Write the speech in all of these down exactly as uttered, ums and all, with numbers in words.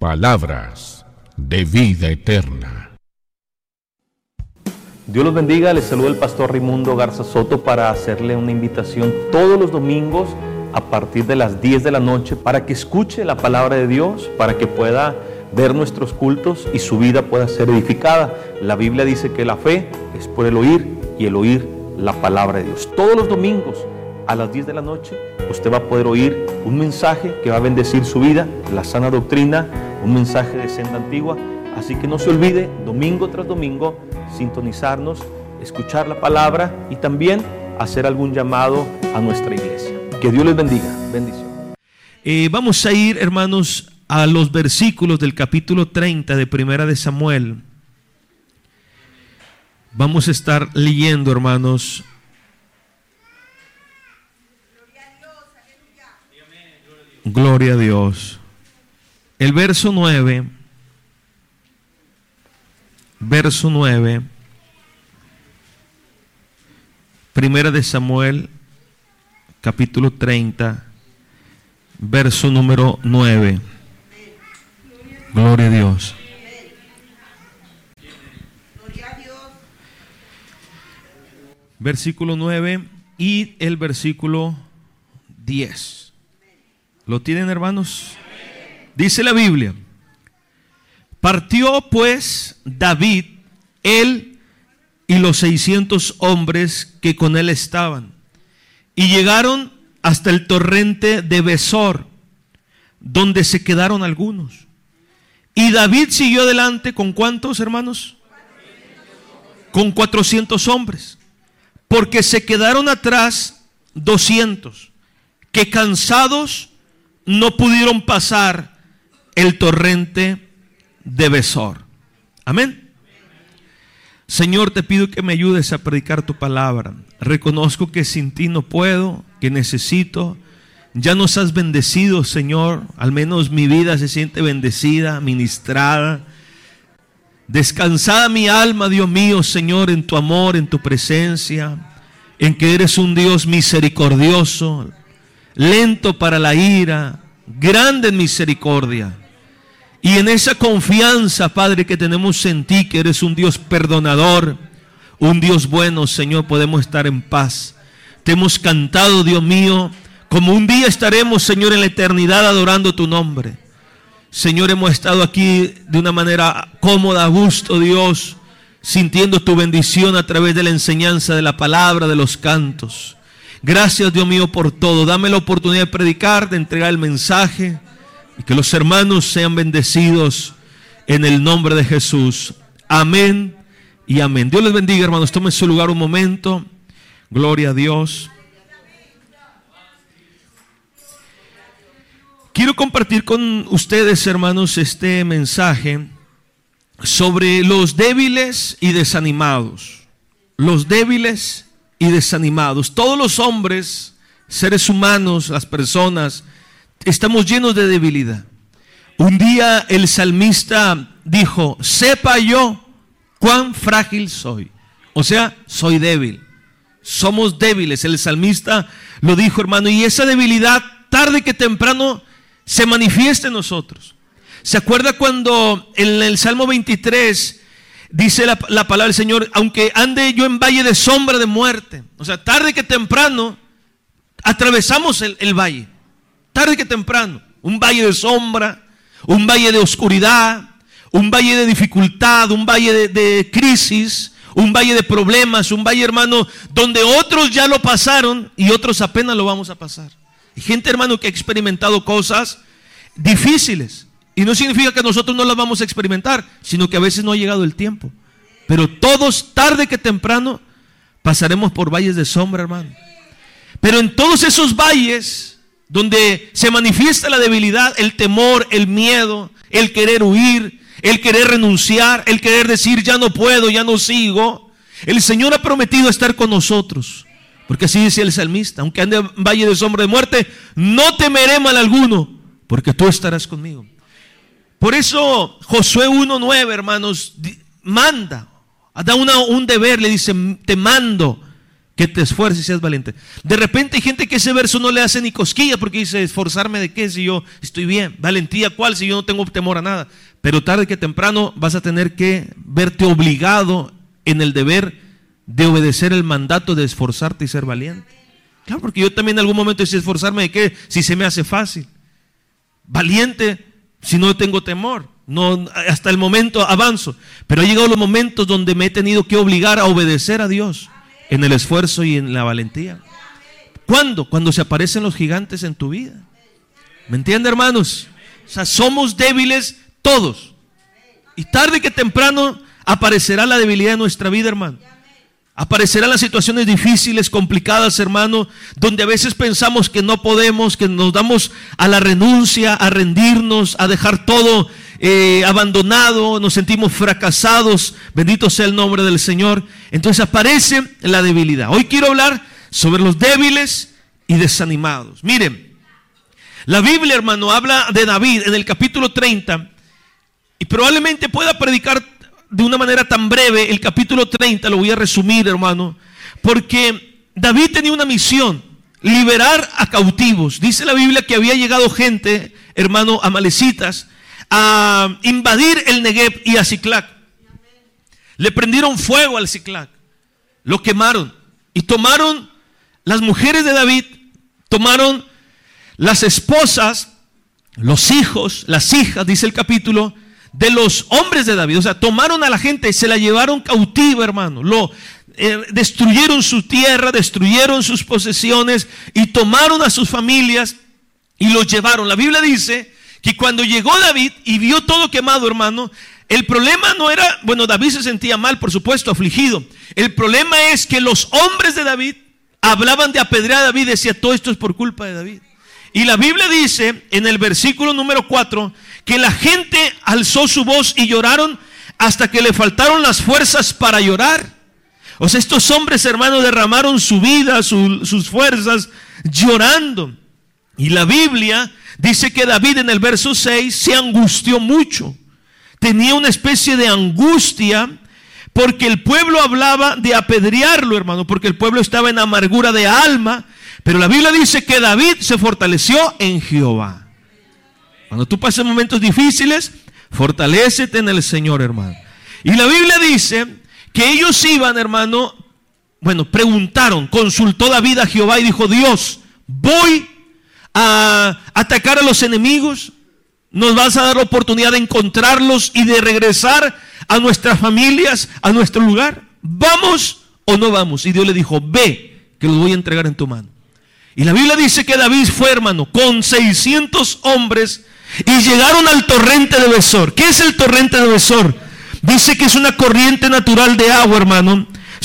Palabras de vida eterna. Dios los bendiga, les saluda el pastor Raimundo Garza Soto para hacerle una invitación todos los domingos a partir de las diez de la noche para que escuche la palabra de Dios, para que pueda ver nuestros cultos y su vida pueda ser edificada. La Biblia dice que la fe es por el oír y el oír la palabra de Dios. Todos los domingos a las diez de la noche usted va a poder oír un mensaje que va a bendecir su vida, la sana doctrina, un mensaje de senda antigua. Así que no se olvide, domingo tras domingo, sintonizarnos, escuchar la palabra y también hacer algún llamado a nuestra iglesia. Que Dios les bendiga. Bendición. Eh, vamos a ir, hermanos, a los versículos del capítulo treinta de Primera de Samuel. Vamos a estar leyendo, hermanos. Gloria a Dios. El verso nueve. Verso nueve. Primera de Samuel, capítulo treinta, verso número nueve. Gloria a Dios. Versículo nueve y el versículo diez. ¿Lo tienen, hermanos? Dice la Biblia: partió pues David, él y los seiscientos hombres que con él estaban, y llegaron hasta el torrente de Besor, donde se quedaron algunos. Y David siguió adelante con ¿cuántos, hermanos? Con cuatrocientos hombres, porque se quedaron atrás doscientos, que cansados no pudieron pasar el torrente de Besor. Amén. Señor, te pido que me ayudes a predicar tu palabra. Reconozco que sin ti no puedo, que necesito. Ya nos has bendecido, Señor. Al menos mi vida se siente bendecida, ministrada. Descansada mi alma, Dios mío, Señor, en tu amor, en tu presencia, en que eres un Dios misericordioso, lento para la ira, grande en misericordia. Y en esa confianza, Padre, que tenemos en ti, que eres un Dios perdonador, un Dios bueno, Señor, podemos estar en paz. Te hemos cantado, Dios mío, como un día estaremos, Señor, en la eternidad adorando tu nombre. Señor, hemos estado aquí de una manera cómoda, a gusto, Dios, sintiendo tu bendición a través de la enseñanza de la palabra, de los cantos. Gracias, Dios mío, por todo. Dame la oportunidad de predicar, de entregar el mensaje, y que los hermanos sean bendecidos en el nombre de Jesús. Amén y amén. Dios les bendiga, hermanos. Tomen su lugar un momento. Gloria a Dios. Quiero compartir con ustedes, hermanos, este mensaje sobre los débiles y desanimados. Los débiles y desanimados. Todos los hombres, seres humanos, las personas, estamos llenos de debilidad. Un día el salmista dijo: sepa yo cuán frágil soy. O sea, soy débil. Somos débiles. El salmista lo dijo, hermano, y esa debilidad tarde que temprano se manifiesta en nosotros. ¿Se acuerda cuando en el Salmo veintitrés dice la, la palabra del Señor: aunque ande yo en valle de sombra de muerte? O sea, tarde que temprano atravesamos el, el valle. Tarde que temprano, un valle de sombra, un valle de oscuridad, un valle de dificultad, un valle de, de crisis, un valle de problemas, un valle, hermano, donde otros ya lo pasaron y otros apenas lo vamos a pasar. Hay gente, hermano, que ha experimentado cosas difíciles, y no significa que nosotros no las vamos a experimentar, sino que a veces no ha llegado el tiempo. Pero todos, tarde que temprano, pasaremos por valles de sombra, hermano. Pero en todos esos valles donde se manifiesta la debilidad, el temor, el miedo, el querer huir, el querer renunciar, el querer decir ya no puedo, ya no sigo, el Señor ha prometido estar con nosotros. Porque así dice el salmista: aunque ande en valle de sombra de muerte, no temeré mal alguno, porque tú estarás conmigo. Por eso Josué uno nueve, hermanos, manda, da una, un deber, le dice: te mando que te esfuerces y seas valiente. De repente hay gente que ese verso no le hace ni cosquilla porque dice, ¿esforzarme de qué si yo estoy bien? ¿Valentía cuál si yo no tengo temor a nada? Pero tarde que temprano vas a tener que verte obligado en el deber de obedecer el mandato de esforzarte y ser valiente. Claro, porque yo también en algún momento decía, ¿esforzarme de qué si se me hace fácil? Valiente si no tengo temor. No, hasta el momento avanzo, pero ha llegado los momentos donde me he tenido que obligar a obedecer a Dios en el esfuerzo y en la valentía. ¿Cuándo? Cuando se aparecen los gigantes en tu vida. ¿Me entiende, hermanos? O sea, somos débiles todos. Y tarde que temprano aparecerá la debilidad en nuestra vida, hermano. Aparecerán las situaciones difíciles, complicadas, hermano, donde a veces pensamos que no podemos, que nos damos a la renuncia, a rendirnos, a dejar todo eh, abandonado, nos sentimos fracasados. Bendito sea el nombre del Señor. Entonces aparece la debilidad. Hoy quiero hablar sobre los débiles y desanimados. Miren, la Biblia, hermano, habla de David en el capítulo treinta, y probablemente pueda predicar de una manera tan breve el capítulo treinta, lo voy a resumir, hermano, porque David tenía una misión: liberar a cautivos. Dice la Biblia que había llegado gente, hermano, amalecitas, a invadir el Negev y a Siclac. Le prendieron fuego al Siclac, lo quemaron y tomaron las mujeres de David, tomaron las esposas, los hijos, las hijas, dice el capítulo, de los hombres de David. O sea, tomaron a la gente y se la llevaron cautiva, hermano. Lo eh, destruyeron su tierra, destruyeron sus posesiones y tomaron a sus familias y los llevaron. La Biblia dice que cuando llegó David y vio todo quemado, hermano, el problema no era, bueno, David se sentía mal, por supuesto, afligido. El problema es que los hombres de David hablaban de apedrear a David, decía, todo esto es por culpa de David. Y la Biblia dice en el versículo número cuatro que la gente alzó su voz y lloraron hasta que le faltaron las fuerzas para llorar. O sea, estos hombres, hermanos, derramaron su vida, su, sus fuerzas, llorando. Y la Biblia dice que David en el verso seis se angustió mucho. Tenía una especie de angustia porque el pueblo hablaba de apedrearlo, hermano, porque el pueblo estaba en amargura de alma. Pero la Biblia dice que David se fortaleció en Jehová. Cuando tú pases momentos difíciles, fortalécete en el Señor, hermano. Y la Biblia dice que ellos iban, hermano, bueno, preguntaron, consultó David a Jehová y dijo, Dios, voy a atacar a los enemigos, nos vas a dar la oportunidad de encontrarlos y de regresar a nuestras familias, a nuestro lugar. ¿Vamos o no vamos? Y Dios le dijo, ve, que los voy a entregar en tu mano. Y la Biblia dice que David fue, hermano, con seiscientos hombres y llegaron al torrente de Besor. ¿Qué es el torrente de Besor? Dice que es una corriente natural de agua, hermano,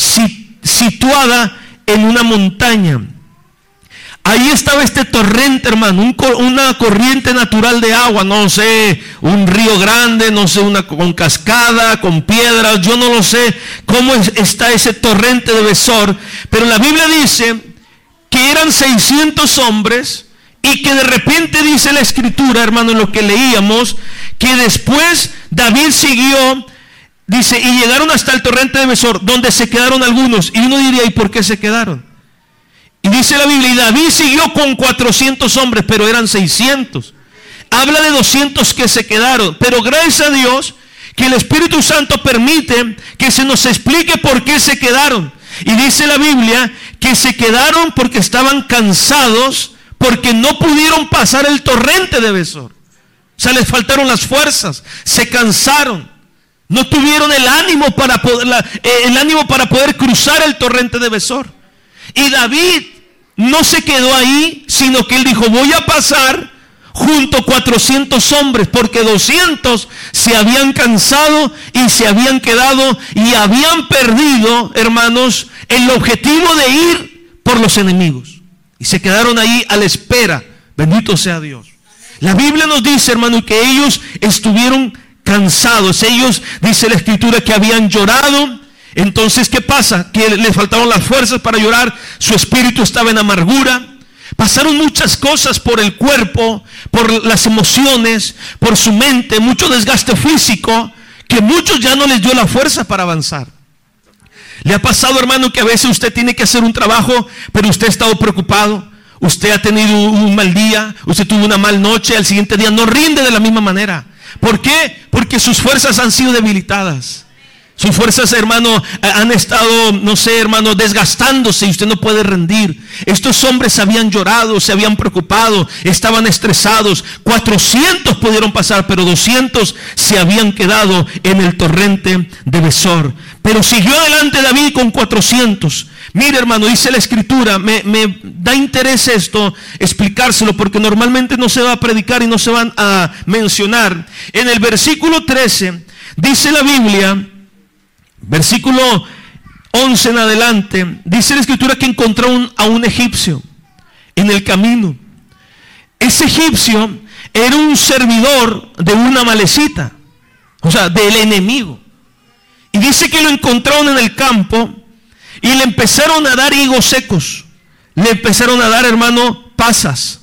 situada en una montaña. Ahí estaba este torrente, hermano, un, una corriente natural de agua, no sé, un río grande, no sé, una con cascada, con piedras, yo no lo sé cómo es, está ese torrente de Besor, pero la Biblia dice que eran seiscientos hombres y que de repente dice la escritura, hermano, en lo que leíamos, que después David siguió, dice, y llegaron hasta el torrente de Besor, donde se quedaron algunos, y uno diría, ¿y por qué se quedaron? Y dice la Biblia, y David siguió con cuatrocientos hombres, pero eran seiscientos. Habla de doscientos que se quedaron, pero gracias a Dios que el Espíritu Santo permite que se nos explique por qué se quedaron. Y dice la Biblia que se quedaron porque estaban cansados, porque no pudieron pasar el torrente de Besor. O sea, les faltaron las fuerzas, se cansaron, no tuvieron el ánimo para poder, la, eh, el ánimo para poder cruzar el torrente de Besor. Y David no se quedó ahí, sino que él dijo, voy a pasar junto a cuatrocientos hombres, porque doscientos se habían cansado y se habían quedado y habían perdido, hermanos, el objetivo de ir por los enemigos. Y se quedaron ahí a la espera. Bendito sea Dios. La Biblia nos dice, hermano, que ellos estuvieron cansados. Ellos, dice la escritura, que habían llorado. Entonces, ¿qué pasa? Que les faltaron las fuerzas para llorar. Su espíritu estaba en amargura. Pasaron muchas cosas por el cuerpo, por las emociones, por su mente, mucho desgaste físico, que muchos ya no les dio la fuerza para avanzar. ¿Le ha pasado, hermano, que a veces usted tiene que hacer un trabajo, pero usted ha estado preocupado? Usted ha tenido un mal día, usted tuvo una mal noche, al siguiente día no rinde de la misma manera. ¿Por qué? Porque sus fuerzas han sido debilitadas. Sus fuerzas, hermano, han estado, no sé, hermano, desgastándose y usted no puede rendir. Estos hombres habían llorado, se habían preocupado, estaban estresados. cuatrocientos pudieron pasar, pero doscientos se habían quedado en el torrente de Besor. Pero siguió adelante David con cuatrocientos. Mire, hermano, dice la escritura, me, me da interés esto, explicárselo, porque normalmente no se va a predicar y no se van a mencionar. En el versículo trece, dice la Biblia, versículo once en adelante, dice la escritura que encontró un, a un egipcio en el camino. Ese egipcio era un servidor de una amalecita, o sea, del enemigo. Y dice que lo encontraron en el campo y le empezaron a dar higos secos. Le empezaron a dar, hermano, pasas.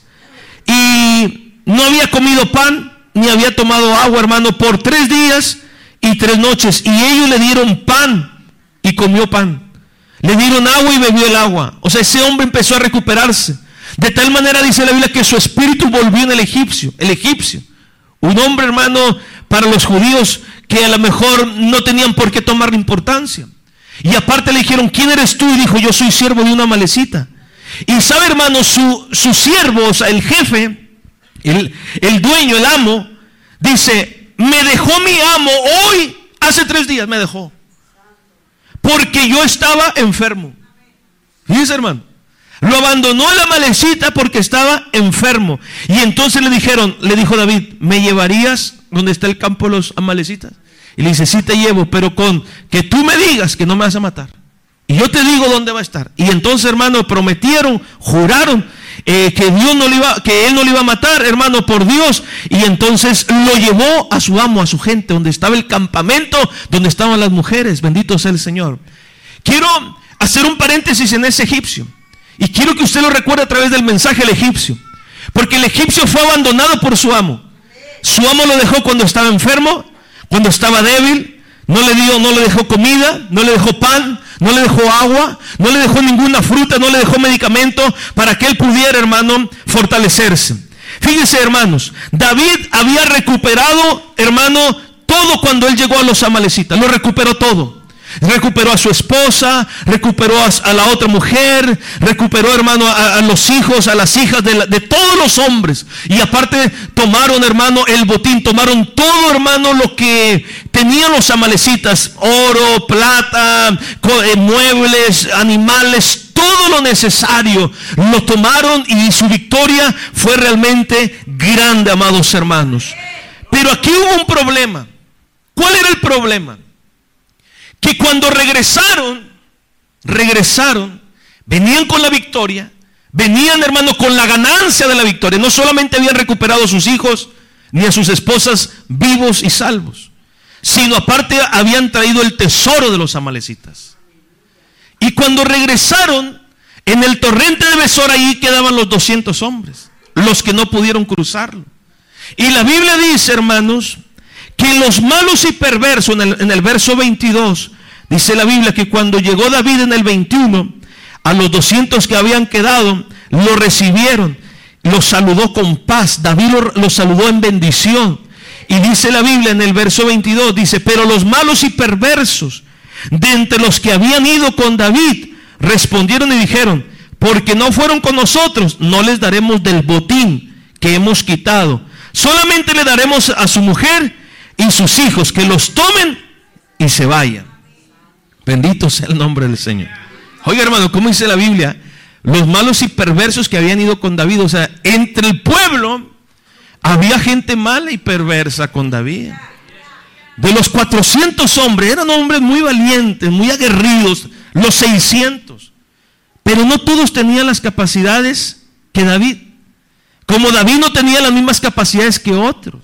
Y no había comido pan ni había tomado agua, hermano, por tres días y tres noches. Y ellos le dieron pan y comió pan. Le dieron agua y bebió el agua. O sea, ese hombre empezó a recuperarse. De tal manera dice la Biblia que su espíritu volvió en el egipcio. El egipcio. Un hombre, hermano, para los judíos que a lo mejor no tenían por qué tomarle importancia. Y aparte le dijeron, ¿quién eres tú? Y dijo, yo soy siervo de una amalecita. Y sabe, hermano, su, su siervo, o sea, el jefe, el, el dueño, el amo, dice, me dejó mi amo hoy, hace tres días me dejó. Porque yo estaba enfermo. Fíjese, hermano. Lo abandonó a la amalecita porque estaba enfermo. Y entonces le dijeron, le dijo David, ¿me llevarías donde está el campo de los amalecitas? Y le dice, sí te llevo, pero con que tú me digas que no me vas a matar. Y yo te digo dónde va a estar. Y entonces, hermano, prometieron, juraron eh, que Dios no le iba, que él no le iba a matar, hermano, por Dios. Y entonces lo llevó a su amo, a su gente, donde estaba el campamento, donde estaban las mujeres. Bendito sea el Señor. Quiero hacer un paréntesis en ese egipcio. Y quiero que usted lo recuerde a través del mensaje del egipcio. Porque el egipcio fue abandonado por su amo. Su amo lo dejó cuando estaba enfermo, cuando estaba débil. No le dio, no le dejó comida, no le dejó pan, no le dejó agua, no le dejó ninguna fruta, no le dejó medicamento para que él pudiera, hermano, fortalecerse. Fíjense, hermanos, David había recuperado, hermano, todo cuando él llegó a los amalecitas. Lo recuperó todo. Recuperó a su esposa, recuperó a, a la otra mujer, recuperó, hermano, a, a los hijos, a las hijas de, la, de todos los hombres. Y aparte tomaron, hermano, el botín, tomaron todo, hermano, lo que tenían los amalecitas: oro, plata, eh, muebles, animales, todo lo necesario. Lo tomaron y su victoria fue realmente grande, amados hermanos. Pero aquí hubo un problema. ¿Cuál era el problema? Que cuando regresaron, regresaron, venían con la victoria, venían, hermano, con la ganancia de la victoria. No solamente habían recuperado a sus hijos, ni a sus esposas vivos y salvos, sino aparte habían traído el tesoro de los amalecitas. Y cuando regresaron, en el torrente de Besor, ahí quedaban los doscientos hombres, los que no pudieron cruzarlo. Y la Biblia dice, hermanos, que los malos y perversos, en el, en el verso veintidós, dice la Biblia que cuando llegó David en el veintiuno, a los doscientos que habían quedado, lo recibieron, los saludó con paz. David los lo saludó en bendición. Y dice la Biblia en el verso veintidós, dice, pero los malos y perversos, de entre los que habían ido con David, respondieron y dijeron, porque no fueron con nosotros, no les daremos del botín que hemos quitado. Solamente le daremos a su mujer y sus hijos, que los tomen y se vayan. Bendito sea el nombre del Señor. Oiga, hermano, ¿cómo dice la Biblia? Los malos y perversos que habían ido con David. O sea, entre el pueblo había gente mala y perversa con David. De los cuatrocientos hombres, eran hombres muy valientes, muy aguerridos, los seiscientos. Pero no todos tenían las capacidades que David. Como David no tenía las mismas capacidades que otros.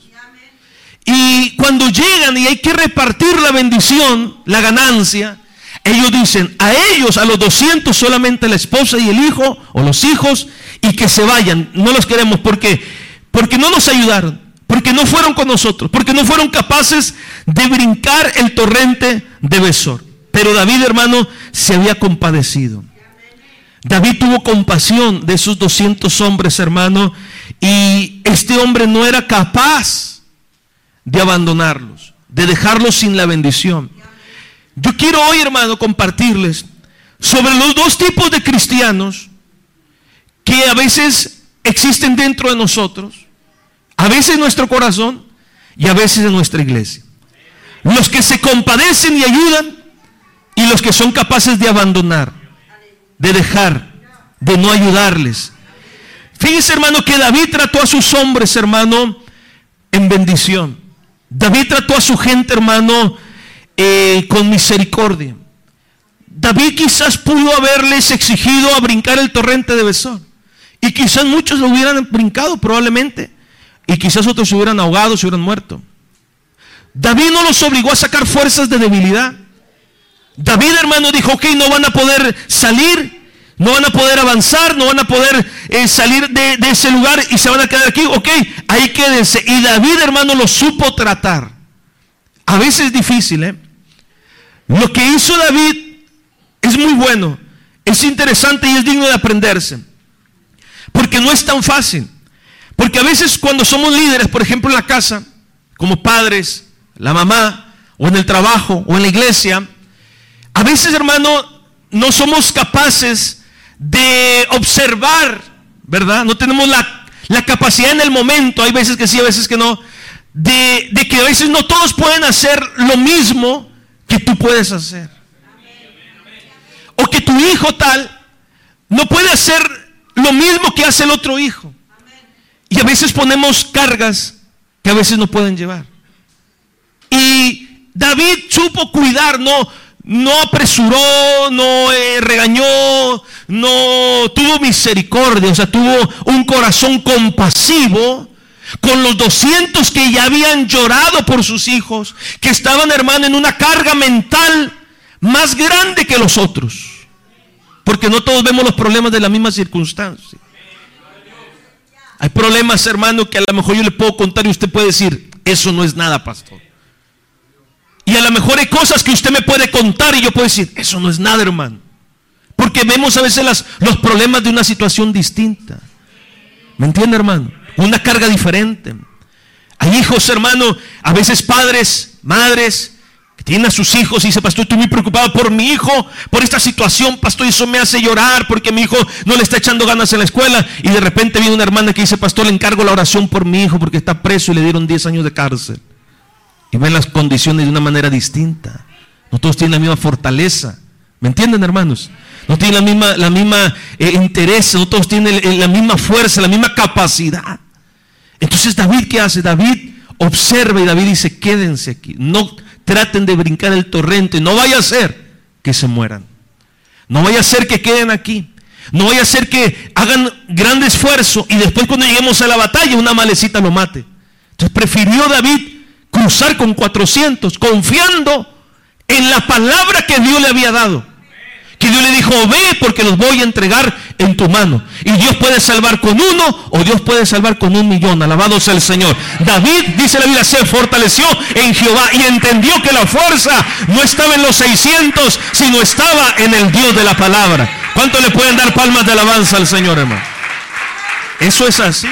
Y cuando llegan y hay que repartir la bendición, la ganancia, ellos dicen, a ellos, a los doscientos, solamente la esposa y el hijo, o los hijos, y que se vayan. No los queremos porque, porque no nos ayudaron, porque no fueron con nosotros, porque no fueron capaces de brincar el torrente de Besor. Pero David, hermano, se había compadecido. David tuvo compasión de esos doscientos hombres, hermano, y este hombre no era capaz de abandonarlos, de dejarlos sin la bendición. Yo quiero hoy, hermano, compartirles sobre los dos tipos de cristianos que a veces existen dentro de nosotros, a veces en nuestro corazón y a veces en nuestra iglesia. Los que se compadecen y ayudan y los que son capaces de abandonar, de dejar, de no ayudarles. Fíjese, hermano, que David trató a sus hombres, hermano, en bendición. David trató a su gente, hermano, eh, con misericordia. David quizás pudo haberles exigido a brincar el torrente de Besor, y quizás muchos lo hubieran brincado probablemente, y quizás otros se hubieran ahogado, se hubieran muerto. David no los obligó a sacar fuerzas de debilidad. David, hermano, dijo, ok, no van a poder salir, no van a poder avanzar, no van a poder eh, salir de, de ese lugar y se van a quedar aquí, ok, ahí quédense. Y David, hermano, lo supo tratar. A veces es difícil, ¿eh? Lo que hizo David es muy bueno, es interesante y es digno de aprenderse, porque no es tan fácil. Porque a veces cuando somos líderes, por ejemplo en la casa, como padres, la mamá, o en el trabajo, o en la iglesia, a veces, hermano, no somos capaces de observar, ¿verdad? No tenemos la, la capacidad en el momento, hay veces que sí, a veces que no, de, de que a veces no todos pueden hacer lo mismo que tú puedes hacer. O que tu hijo tal no puede hacer lo mismo que hace el otro hijo. Y a veces ponemos cargas que a veces no pueden llevar. Y David supo cuidar, no, no apresuró, no eh, regañó, no tuvo misericordia, o sea, tuvo un corazón compasivo con los doscientos que ya habían llorado por sus hijos, que estaban, hermano, en una carga mental más grande que los otros, porque no todos vemos los problemas de la misma circunstancia. Hay problemas, hermano, que a lo mejor yo le puedo contar y usted puede decir, eso no es nada, pastor. Y a lo mejor hay cosas que usted me puede contar y yo puedo decir, eso no es nada, hermano. Porque vemos a veces las, los problemas de una situación distinta. ¿Me entiende, hermano? Una carga diferente. Hay hijos, hermano, a veces padres, madres, que tienen a sus hijos y dice, pastor, estoy muy preocupado por mi hijo, por esta situación, pastor, eso me hace llorar porque mi hijo no le está echando ganas en la escuela. Y de repente viene una hermana que dice, pastor, le encargo la oración por mi hijo porque está preso y le dieron diez años de cárcel. Y ven las condiciones de una manera distinta. No todos tienen la misma fortaleza. ¿Me entienden, hermanos? No tienen la misma, la misma eh, interés, no todos tienen el, la misma fuerza, la misma capacidad. Entonces David, ¿qué hace? David observa y David dice, quédense aquí, no traten de brincar el torrente, no vaya a ser que se mueran, no vaya a ser que queden aquí, no vaya a ser que hagan gran esfuerzo y después cuando lleguemos a la batalla una malecita lo mate. Entonces prefirió David cruzar con cuatrocientos, confiando en la palabra que Dios le había dado. Que Dios le dijo, ve porque los voy a entregar en tu mano. Y Dios puede salvar con uno o Dios puede salvar con un millón. Alabado sea el Señor. David, dice la Biblia, se fortaleció en Jehová y entendió que la fuerza no estaba en los seiscientos, sino estaba en el Dios de la palabra. ¿Cuánto le pueden dar palmas de alabanza al Señor, hermano? Eso es así.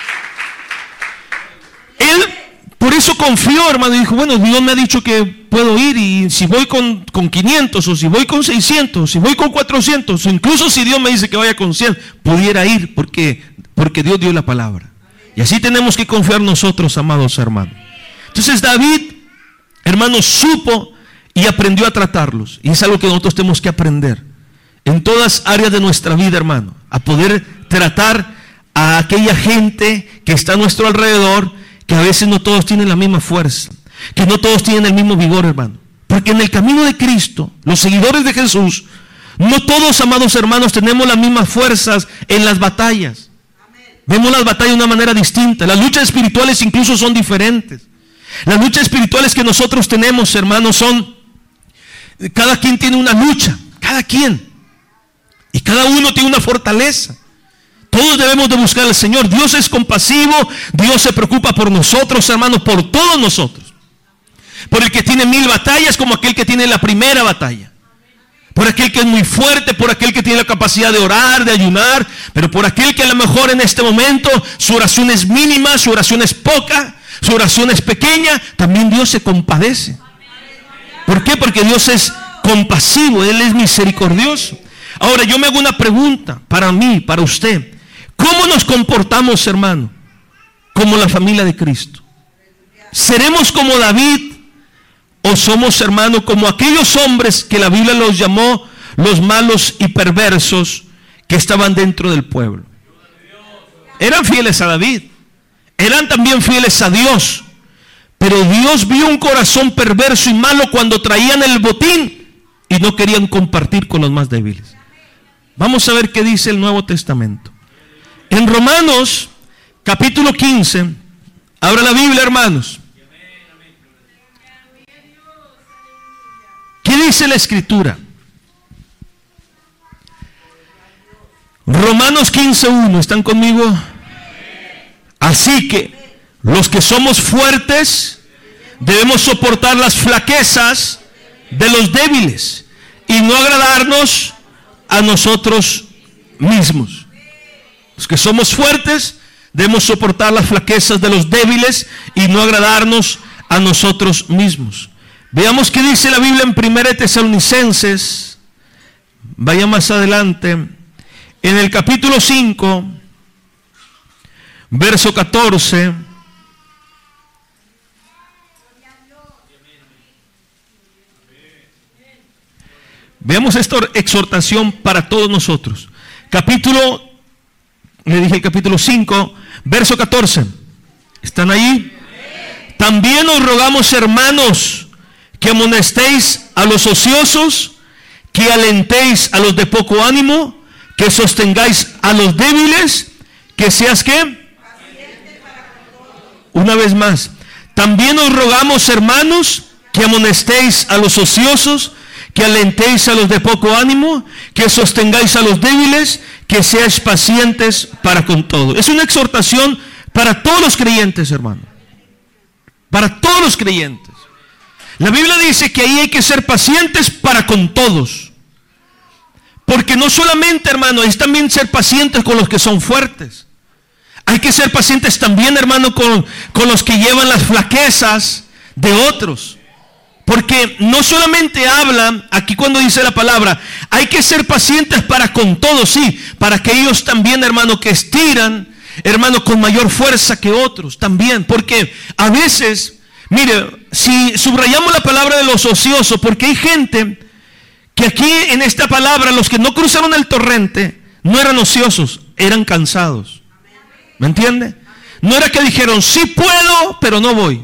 Él por eso confió, hermano, y dijo, bueno, Dios me ha dicho que puedo ir, y si voy con, con quinientos, o si voy con seiscientos, si voy con cuatrocientos, o incluso si Dios me dice que vaya con cien, pudiera ir, porque, porque Dios dio la palabra. Y así tenemos que confiar nosotros, amados hermanos. Entonces David, hermano, supo y aprendió a tratarlos, y es algo que nosotros tenemos que aprender en todas áreas de nuestra vida, hermano, a poder tratar a aquella gente que está a nuestro alrededor, que a veces no todos tienen la misma fuerza, que no todos tienen el mismo vigor, hermano. Porque en el camino de Cristo, los seguidores de Jesús, no todos, amados hermanos, tenemos las mismas fuerzas en las batallas. Vemos las batallas de una manera distinta. Las luchas espirituales incluso son diferentes. Las luchas espirituales que nosotros tenemos, hermanos, son, cada quien tiene una lucha, cada quien. Y cada uno tiene una fortaleza. Todos debemos de buscar al Señor. Dios es compasivo, Dios se preocupa por nosotros, hermanos, por todos nosotros. por el que tiene mil batallas como aquel que tiene la primera batalla, por aquel que es muy fuerte, por aquel que tiene la capacidad de orar, de ayunar, pero por aquel que a lo mejor en este momento su oración es mínima, su oración es poca, su oración es pequeña. También Dios se compadece. ¿Por qué? Porque Dios es compasivo, Él es misericordioso. Ahora yo me hago una pregunta para mí, para usted. ¿Cómo nos comportamos, hermano? Como la familia de Cristo. ¿Seremos como David? ¿O somos, hermano, como aquellos hombres que la Biblia los llamó los malos y perversos que estaban dentro del pueblo? Eran fieles a David, eran también fieles a Dios, pero Dios vio un corazón perverso y malo cuando traían el botín y no querían compartir con los más débiles. Vamos a ver qué dice el Nuevo Testamento. En Romanos capítulo quince, abra la Biblia, hermanos. ¿Qué dice la Escritura? Romanos quince uno, ¿están conmigo? Así que los que somos fuertes debemos soportar las flaquezas de los débiles y no agradarnos a nosotros mismos. Los que somos fuertes debemos soportar las flaquezas de los débiles y no agradarnos a nosotros mismos. Veamos qué dice la Biblia en primera de Tesalonicenses. Vaya más adelante. En el capítulo cinco, verso catorce. Veamos esta exhortación para todos nosotros. Capítulo, le dije el capítulo cinco, verso catorce. ¿Están ahí? También os rogamos, hermanos, que amonestéis a los ociosos, que alentéis a los de poco ánimo, que sostengáis a los débiles, que seas ¿qué? Una vez más. También os rogamos, hermanos, que amonestéis a los ociosos, que alentéis a los de poco ánimo, que sostengáis a los débiles, que seáis pacientes para con todo. Es una exhortación para todos los creyentes, hermano. Para todos los creyentes. La Biblia dice que ahí hay que ser pacientes para con todos. Porque no solamente, hermano, es también ser pacientes con los que son fuertes. Hay que ser pacientes también, hermano, con, con los que llevan las flaquezas de otros. Porque no solamente habla, aquí cuando dice la palabra, hay que ser pacientes para con todos, sí, para aquellos también, hermano, que estiran, hermano, con mayor fuerza que otros, también. Porque a veces, mire, si subrayamos la palabra de los ociosos, porque hay gente que aquí en esta palabra, los que no cruzaron el torrente, no eran ociosos, eran cansados. ¿Me entiende? No era que dijeron, sí puedo, pero no voy.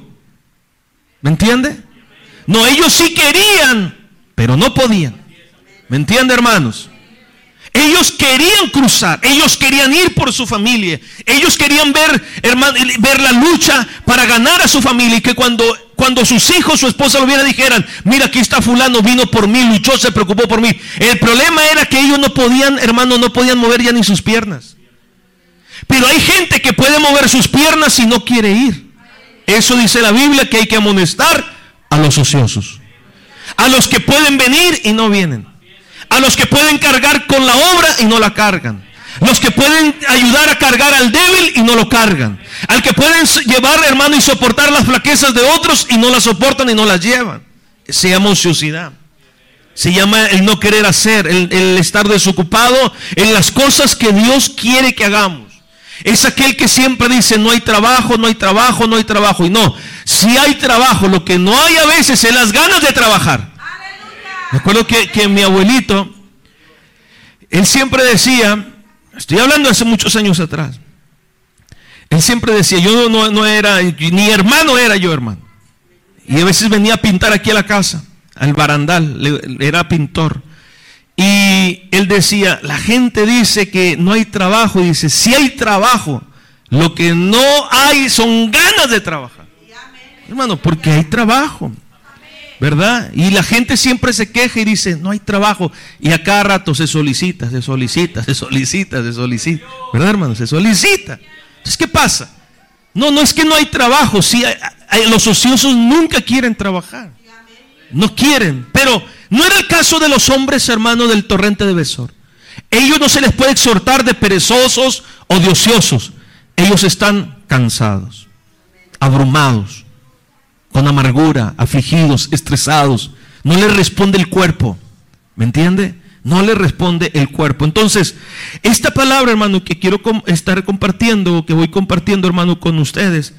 ¿Me entiende? No, ellos sí querían, pero no podían. ¿Me entiende, hermanos? Ellos querían cruzar, ellos querían ir por su familia, ellos querían ver, hermano, ver la lucha para ganar a su familia, y que cuando, cuando sus hijos, su esposa lo vieran, dijeran, mira, aquí está fulano, vino por mí, luchó, se preocupó por mí. El problema era que ellos no podían, hermano, no podían mover ya ni sus piernas. Pero hay gente que puede mover sus piernas y no quiere ir. Eso dice la Biblia, que hay que amonestar a los ociosos, a los que pueden venir y no vienen, a los que pueden cargar con la obra y no la cargan, los que pueden ayudar a cargar al débil y no lo cargan, al que pueden llevar, hermano, y soportar las flaquezas de otros y no las soportan y no las llevan. Se llama ociosidad, se llama el no querer hacer, el, el estar desocupado en las cosas que Dios quiere que hagamos. Es aquel que siempre dice, no hay trabajo, no hay trabajo, no hay trabajo. Y no, si hay trabajo, lo que no hay a veces es las ganas de trabajar. Me acuerdo que, que mi abuelito, él siempre decía, estoy hablando hace muchos años atrás, él siempre decía, yo no, no era, ni hermano era yo, hermano. Y a veces venía a pintar aquí a la casa, al barandal, era pintor. Y él decía, la gente dice que no hay trabajo, y dice, si hay trabajo, lo que no hay son ganas de trabajar. Hermano, porque hay trabajo, ¿verdad? Y la gente siempre se queja y dice, no hay trabajo, y a cada rato se solicita, se solicita, se solicita, se solicita, ¿verdad, hermano? Se solicita. Entonces, ¿qué pasa? No, no es que no hay trabajo, sí hay, los ociosos nunca quieren trabajar. No quieren. Pero no era el caso de los hombres, hermano, del torrente de Besor. Ellos no se les puede exhortar de perezosos o de ociosos. Ellos están cansados, abrumados, con amargura, afligidos, estresados. No les responde el cuerpo. ¿Me entiende? No le responde el cuerpo. Entonces, esta palabra, hermano, que quiero estar compartiendo, que voy compartiendo, hermano, con ustedes,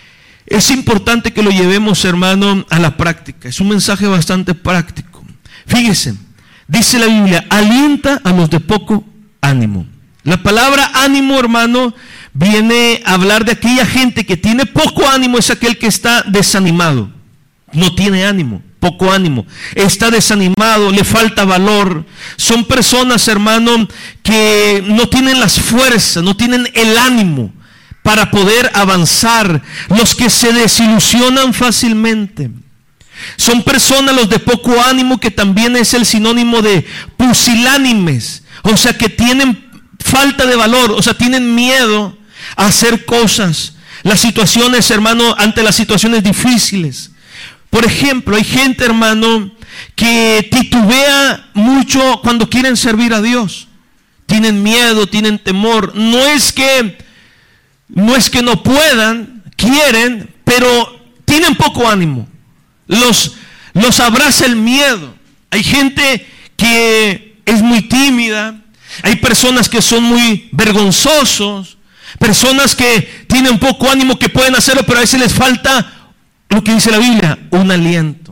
es importante que lo llevemos, hermano, a la práctica. Es un mensaje bastante práctico. Fíjense, dice la Biblia, alienta a los de poco ánimo. La palabra ánimo, hermano, viene a hablar de aquella gente que tiene poco ánimo, es aquel que está desanimado. No tiene ánimo. Poco ánimo, está desanimado, le falta valor. Son personas, hermano, que no tienen las fuerzas, no tienen el ánimo para poder avanzar. Los que se desilusionan fácilmente. Son personas, los de poco ánimo, que también es el sinónimo de pusilánimes. O sea, que tienen falta de valor, o sea, tienen miedo a hacer cosas. Las situaciones, hermano, ante las situaciones difíciles. Por ejemplo, hay gente, hermano, que titubea mucho cuando quieren servir a Dios. Tienen miedo, tienen temor. No es que no es que no puedan, quieren, pero tienen poco ánimo. Los, los abraza el miedo. Hay gente que es muy tímida. Hay personas que son muy vergonzosos. Personas que tienen poco ánimo, que pueden hacerlo, pero a veces les falta lo que dice la Biblia, un aliento.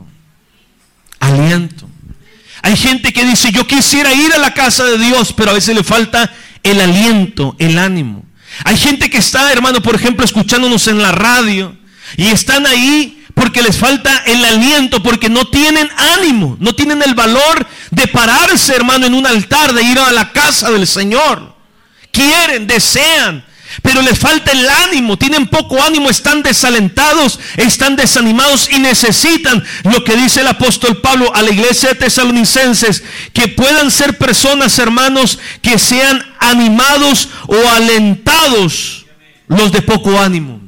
Aliento. Hay gente que dice, yo quisiera ir a la casa de Dios, pero a veces le falta el aliento, el ánimo. Hay gente que está, hermano, por ejemplo, escuchándonos en la radio, y están ahí porque les falta el aliento, porque no tienen ánimo, no tienen el valor de pararse, hermano, en un altar, de ir a la casa del Señor. Quieren, desean, pero les falta el ánimo, tienen poco ánimo, están desalentados, están desanimados y necesitan lo que dice el apóstol Pablo a la iglesia de Tesalonicenses, que puedan ser personas, hermanos, que sean animados o alentados los de poco ánimo.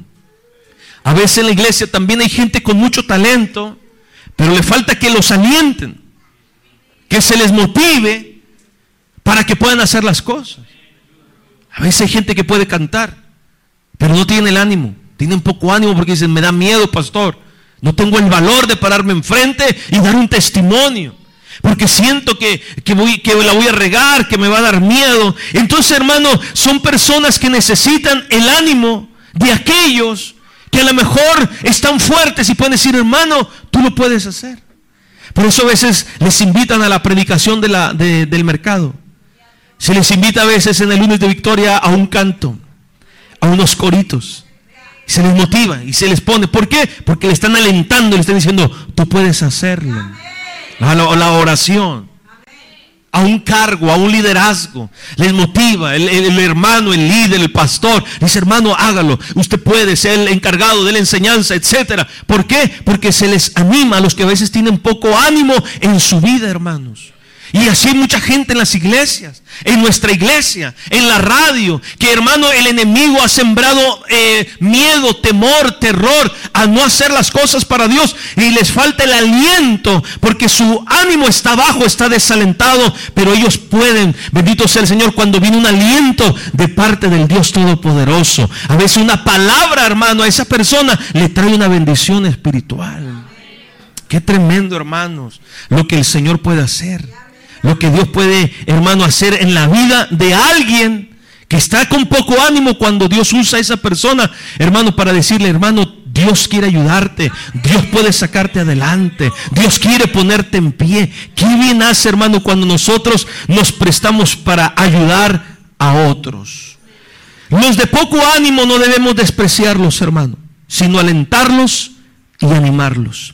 A veces en la iglesia también hay gente con mucho talento, pero le falta que los alienten, que se les motive para que puedan hacer las cosas. A veces hay gente que puede cantar, pero no tiene el ánimo. Tienen poco ánimo porque dicen, me da miedo, pastor. No tengo el valor de pararme enfrente y dar un testimonio, porque siento que, que, voy, que la voy a regar, que me va a dar miedo. Entonces, hermano, son personas que necesitan el ánimo de aquellos que a lo mejor están fuertes y pueden decir, hermano, tú lo puedes hacer. Por eso a veces les invitan a la predicación de la, de, del mercado. Se les invita a veces en el lunes de victoria a un canto, a unos coritos. Se les motiva y se les pone. ¿Por qué? Porque le están alentando, le están diciendo, tú puedes hacerlo. A la, a la oración, a un cargo, a un liderazgo. Les motiva el, el, el hermano, el líder, el pastor. Dice, hermano, hágalo. Usted puede ser el encargado de la enseñanza, etcétera. ¿Por qué? Porque se les anima a los que a veces tienen poco ánimo en su vida, hermanos. Y así hay mucha gente en las iglesias, en nuestra iglesia, en la radio, que, hermano, el enemigo ha sembrado eh, miedo, temor, terror a no hacer las cosas para Dios, y les falta el aliento porque su ánimo está bajo, está desalentado. Pero ellos pueden, bendito sea el Señor, cuando viene un aliento de parte del Dios Todopoderoso. A veces una palabra, hermano, a esa persona le trae una bendición espiritual. Qué tremendo, hermanos, lo que el Señor puede hacer. Lo que Dios puede, hermano, hacer en la vida de alguien que está con poco ánimo, cuando Dios usa a esa persona, hermano, para decirle, hermano, Dios quiere ayudarte, Dios puede sacarte adelante, Dios quiere ponerte en pie. Qué bien hace, hermano, cuando nosotros nos prestamos para ayudar a otros. Los de poco ánimo no debemos despreciarlos, hermano, sino alentarlos y animarlos.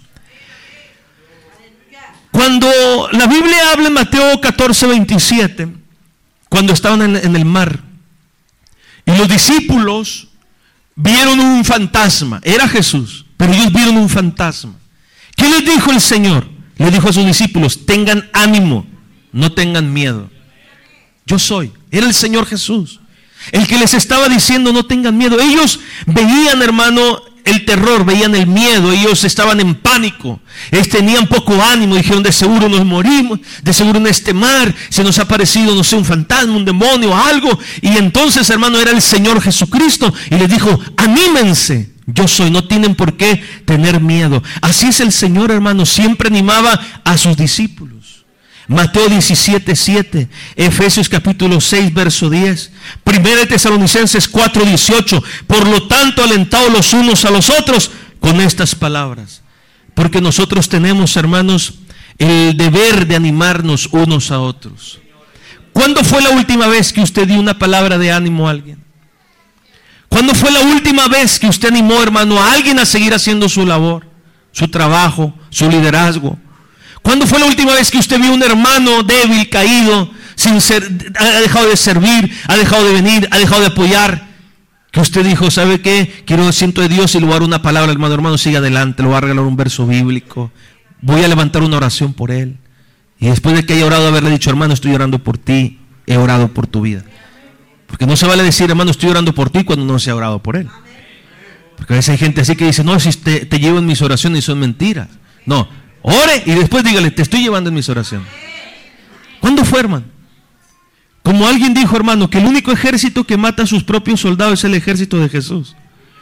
Cuando la Biblia habla en Mateo catorce, veintisiete, cuando estaban en, en el mar, y los discípulos vieron un fantasma, era Jesús, pero ellos vieron un fantasma. ¿Qué les dijo el Señor? Le dijo a sus discípulos, tengan ánimo, no tengan miedo. Yo soy, era el Señor Jesús, el que les estaba diciendo, no tengan miedo. Ellos veían, hermano, el terror, veían el miedo, ellos estaban en pánico, ellos tenían poco ánimo, dijeron: de seguro nos morimos, de seguro en este mar se nos ha aparecido, no sé, un fantasma, un demonio o algo. Y entonces, hermano, era el Señor Jesucristo y les dijo: anímense, yo soy, no tienen por qué tener miedo. Así es el Señor, hermano, siempre animaba a sus discípulos. Mateo diecisiete, siete, Efesios capítulo seis, verso diez, Primera de Tesalonicenses cuatro, dieciocho. Por lo tanto, alentaos los unos a los otros con estas palabras, porque nosotros tenemos, hermanos, el deber de animarnos unos a otros. ¿Cuándo fue la última vez que usted dio una palabra de ánimo a alguien? ¿Cuándo fue la última vez que usted animó, hermano, a alguien a seguir haciendo su labor, su trabajo, su liderazgo? ¿Cuándo fue la última vez que usted vio un hermano débil, caído, sin ser, ha dejado de servir, ha dejado de venir, ha dejado de apoyar? Que usted dijo: ¿sabe qué? Quiero el asiento de Dios y le voy a dar una palabra, hermano, hermano, sigue adelante, le voy a regalar un verso bíblico, voy a levantar una oración por él. Y después de que haya orado, haberle dicho: hermano, estoy orando por ti, he orado por tu vida. Porque no se vale decir: hermano, estoy orando por ti, cuando no se ha orado por él. Porque a veces hay gente así que dice: no, si te, te llevo en mis oraciones, y son mentiras. No, ore y después dígale: te estoy llevando en mis oraciones. ¿Cuándo fue, hermano? Como alguien dijo, hermano, que el único ejército que mata a sus propios soldados es el ejército de Jesús.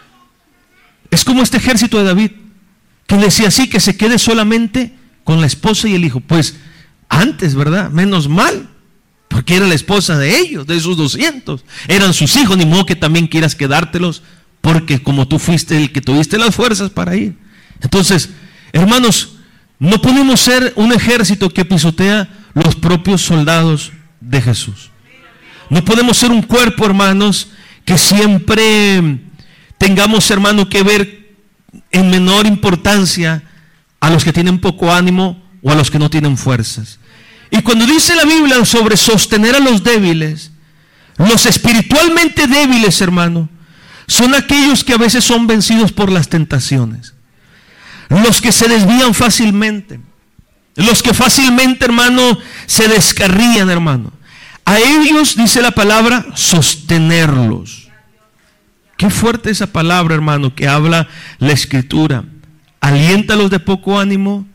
Es como este ejército de David, que decía así, que se quede solamente con la esposa y el hijo. Pues antes, ¿verdad? Menos mal, porque era la esposa de ellos, de esos doscientos. Eran sus hijos, ni modo que también quieras quedártelos, porque como tú fuiste el que tuviste las fuerzas para ir. Entonces, hermanos, no podemos ser un ejército que pisotea los propios soldados de Jesús. No podemos ser un cuerpo, hermanos, que siempre tengamos, hermano, que ver en menor importancia a los que tienen poco ánimo o a los que no tienen fuerzas. Y cuando dice la Biblia sobre sostener a los débiles, los espiritualmente débiles, hermano, son aquellos que a veces son vencidos por las tentaciones, los que se desvían fácilmente, los que fácilmente, hermano, se descarrían, hermano. A ellos, dice la palabra, sostenerlos. Qué fuerte esa palabra, hermano, que habla la Escritura. Alienta a los de poco ánimo,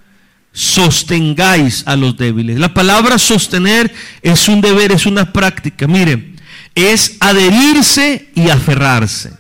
sostengáis a los débiles. La palabra sostener es un deber, es una práctica. Mire, es adherirse y aferrarse.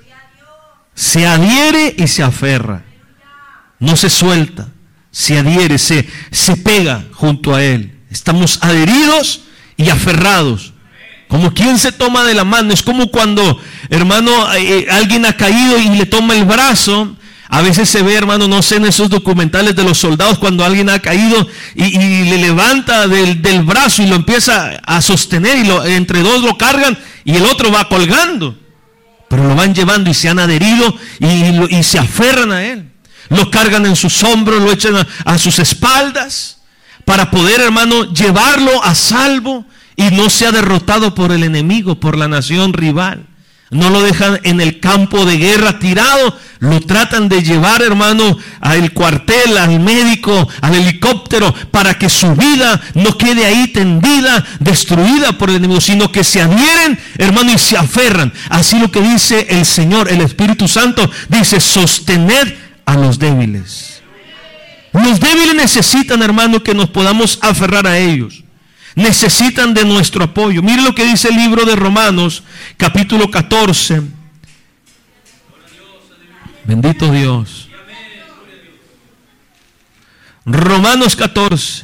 Se adhiere y se aferra. No se suelta, se adhiere, se, se pega junto a él. Estamos adheridos y aferrados, como quien se toma de la mano. Es como cuando, hermano, eh, alguien ha caído y le toma el brazo. A veces se ve, hermano, no sé, en esos documentales de los soldados, cuando alguien ha caído y, y le levanta del, del brazo y lo empieza a sostener, y lo, entre dos lo cargan y el otro va colgando, pero lo van llevando y se han adherido y, lo, y se aferran a él. Lo cargan en sus hombros, lo echan a, a sus espaldas, para poder, hermano, llevarlo a salvo y no sea derrotado por el enemigo, por la nación rival. No lo dejan en el campo de guerra tirado, lo tratan de llevar, hermano, al cuartel, al médico, al helicóptero, para que su vida no quede ahí tendida, destruida por el enemigo, sino que se adhieren, hermano, y se aferran. Así lo que dice el Señor, el Espíritu Santo, dice: sostened a los débiles. Los débiles necesitan, hermano, que nos podamos aferrar a ellos. Necesitan de nuestro apoyo. Mire lo que dice el libro de Romanos, capítulo catorce. Bendito Dios. Romanos catorce,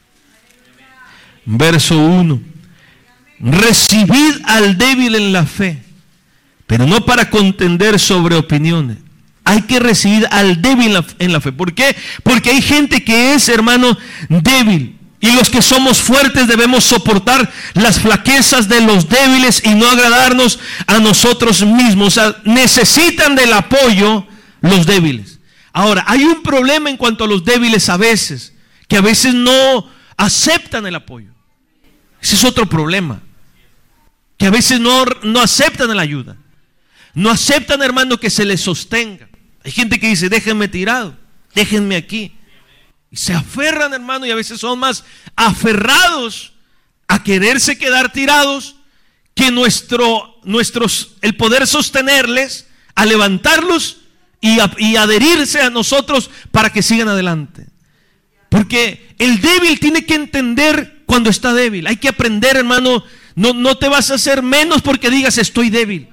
verso uno. Recibid al débil en la fe, pero no para contender sobre opiniones. Hay que recibir al débil en la fe. ¿Por qué? Porque hay gente que es, hermano, débil. Y los que somos fuertes debemos soportar las flaquezas de los débiles y no agradarnos a nosotros mismos. O sea, necesitan del apoyo los débiles. Ahora, hay un problema en cuanto a los débiles a veces, que a veces no aceptan el apoyo. Ese es otro problema. Que a veces no, no aceptan la ayuda. No aceptan, hermano, que se les sostenga. Hay gente que dice: déjenme tirado, déjenme aquí. Y se aferran, hermano, y a veces son más aferrados a quererse quedar tirados que nuestro, nuestros, el poder sostenerles, a levantarlos y, a, y adherirse a nosotros para que sigan adelante. Porque el débil tiene que entender cuando está débil. Hay que aprender, hermano. No, no te vas a hacer menos porque digas estoy débil.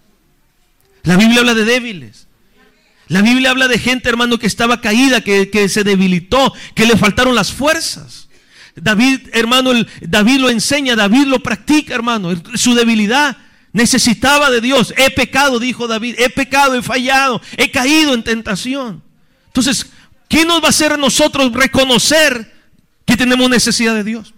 La Biblia habla de débiles. La Biblia habla de gente, hermano, que estaba caída, que, que se debilitó, que le faltaron las fuerzas. David, hermano, el, David lo enseña, David lo practica, hermano. Su debilidad necesitaba de Dios. He pecado, dijo David, he pecado, he fallado, he caído en tentación. Entonces, ¿qué nos va a hacer a nosotros reconocer que tenemos necesidad de Dios?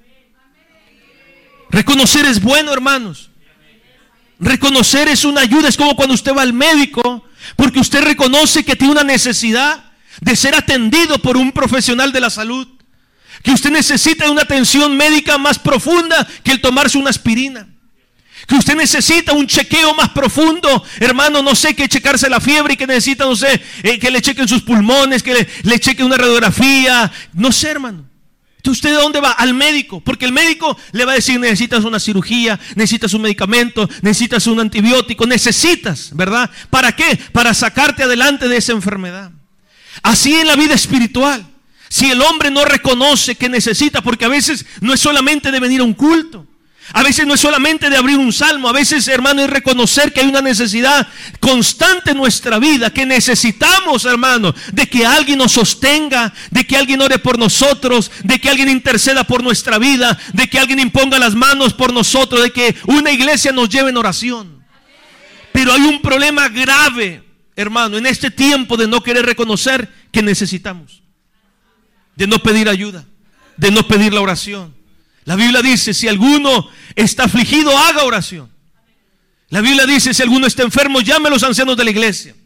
Reconocer es bueno, hermanos. Reconocer es una ayuda. Es como cuando usted va al médico, porque usted reconoce que tiene una necesidad de ser atendido por un profesional de la salud, que usted necesita una atención médica más profunda que el tomarse una aspirina, que usted necesita un chequeo más profundo, hermano, no sé, que checarse la fiebre, y que necesita, no sé, eh, que le chequen sus pulmones, que le, le chequen una radiografía, no sé, hermano. Entonces, ¿usted de dónde va? Al médico, porque el médico le va a decir: necesitas una cirugía, necesitas un medicamento, necesitas un antibiótico, necesitas, ¿verdad? ¿Para qué? Para sacarte adelante de esa enfermedad. Así en la vida espiritual, si el hombre no reconoce que necesita, porque a veces no es solamente de venir a un culto, a veces no es solamente de abrir un salmo, a veces, hermano, es reconocer que hay una necesidad constante en nuestra vida, que necesitamos, hermano, de que alguien nos sostenga, de que alguien ore por nosotros, de que alguien interceda por nuestra vida, de que alguien imponga las manos por nosotros, de que una iglesia nos lleve en oración. Pero hay un problema grave, hermano, en este tiempo de no querer reconocer que necesitamos, de no pedir ayuda, de no pedir la oración. La Biblia dice: si alguno está afligido, haga oración. La Biblia dice: si alguno está enfermo, llame a los ancianos de la iglesia.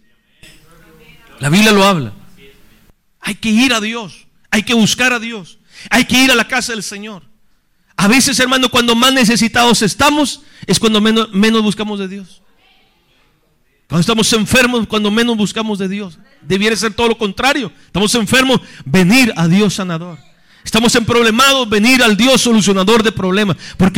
La Biblia lo habla. Hay que ir a Dios, hay que buscar a Dios, hay que ir a la casa del Señor. A veces, hermano, cuando más necesitados estamos, es cuando menos, menos buscamos de Dios. Cuando estamos enfermos, cuando menos buscamos de Dios. Debiera ser todo lo contrario. Estamos enfermos, venir a Dios sanador. Estamos emproblemados, venir al Dios solucionador de problemas. Porque